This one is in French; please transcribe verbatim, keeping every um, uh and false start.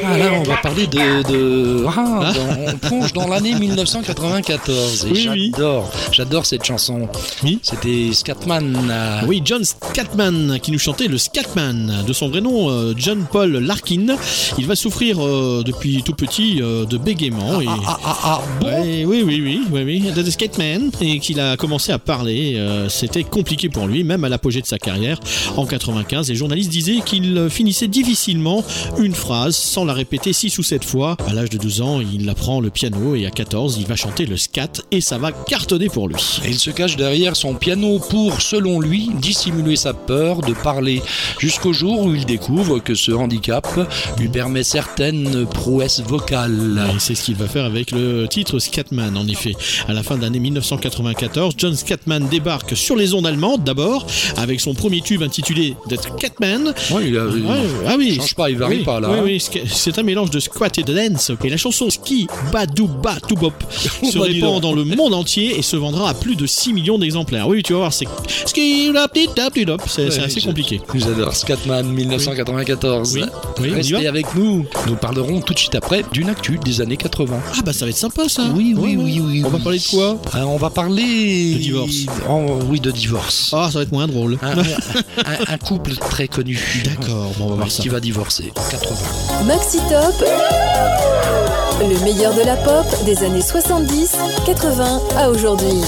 Ah là, on va parler de... de... Ah, on plonge dans l'année mille neuf cent quatre-vingt-quatorze. Et oui, j'adore, oui. j'adore cette chanson. Oui. C'était Scatman. Euh... Oui, John Scatman qui nous chantait le Scatman. De son vrai nom, euh, John Paul Larkin. Il va souffrir euh, depuis tout petit euh, de bégaiement. Ah, et... ah, ah, ah, ah bon ouais, oui, oui, oui, oui, oui. The Scatman. Et qu'il a commencé à parler. Euh, c'était compliqué pour lui, même à l'apogée de sa carrière en quatre-vingt-quinze. Les journalistes disaient qu'il finissait difficilement une phrase sans la répéter six ou sept fois. À l'âge de douze ans, il apprend le piano et à quatorze, il va chanter le scat et ça va cartonner pour lui. Et il se cache derrière son piano pour, selon lui, dissimuler sa peur de parler, jusqu'au jour où il découvre que ce handicap lui permet certaines prouesses vocales. Et c'est ce qu'il va faire avec le titre Scatman, en effet. À la fin de l'année mille neuf cent quatre-vingt-quatorze, John Scatman débarque sur les ondes allemandes d'abord, avec son premier tube intitulé The Scatman. Ouais, il a, ouais, ah oui, il change pas, il varie oui, pas là. Oui, oui, c'est un mélange de squat et de dance. Et la chanson Ski Badou Ba Tout Bop se répand dans le monde entier et se vendra à plus de six millions d'exemplaires. Oui, tu vas voir, c'est Ski Dop, c'est ouais, assez compliqué. J'adore Scatman mille neuf cent quatre-vingt-quatorze. Oui. Oui, restez avec nous. Nous parlerons tout de suite après d'une actu des années quatre-vingts. Ah bah ça va être sympa ça. Oui, oui, oui, oui. oui on oui. va parler de quoi? euh, On va parler de divorce. Oh, oui, de divorce. Ah, ça va être moins drôle. Un, un, un couple très connu. D'accord, bon, on va voir ça. Qui va divorcer. quatre-vingts. Maxi Top, le meilleur de la pop des années soixante-dix, quatre-vingts à aujourd'hui.